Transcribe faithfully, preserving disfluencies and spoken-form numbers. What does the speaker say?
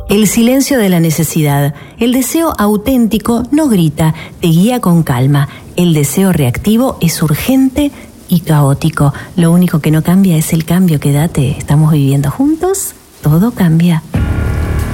El silencio de la necesidad. El deseo auténtico no grita, te guía con calma. El deseo reactivo es urgente y caótico. Lo único que no cambia es el cambio. Quédate, estamos viviendo juntos, todo cambia.